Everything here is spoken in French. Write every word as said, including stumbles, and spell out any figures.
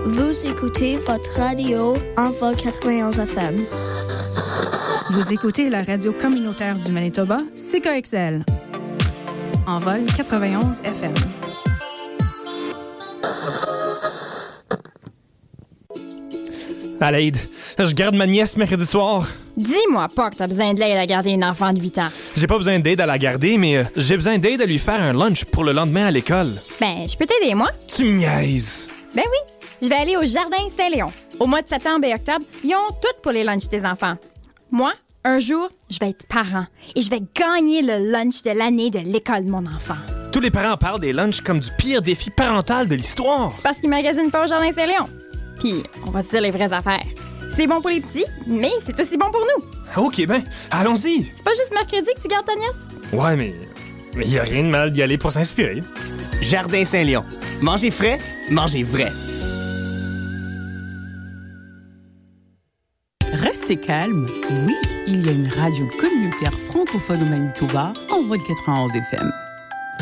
Vous écoutez votre radio Envol quatre-vingt-onze F M. Vous écoutez la radio communautaire du Manitoba, C K X L. Envol quatre-vingt-onze F M. Alaïde, je garde ma nièce mercredi soir. Dis-moi pas que t'as besoin de l'aide à garder une enfant de huit ans. J'ai pas besoin d'aide à la garder, mais euh, j'ai besoin d'aide à lui faire un lunch pour le lendemain à l'école. Ben, je peux t'aider, moi. Tu me niaises. Ben oui, je vais aller au Jardin Saint-Léon. Au mois de septembre et octobre, ils ont tout pour les lunchs des enfants. Moi, un jour, je vais être parent et je vais gagner le lunch de l'année de l'école de mon enfant. Tous les parents parlent des lunchs comme du pire défi parental de l'histoire. C'est parce qu'ils magasinent pas au Jardin Saint-Léon. Puis, on va se dire les vraies affaires. C'est bon pour les petits, mais c'est aussi bon pour nous. OK, ben, allons-y. C'est pas juste mercredi que tu gardes ta nièce? Ouais, mais il y a rien de mal d'y aller pour s'inspirer. Jardin Saint-Léon. Mangez frais, mangez vrai. Restez calme. Oui, il y a une radio communautaire francophone au Manitoba, Envol quatre-vingt-onze F M.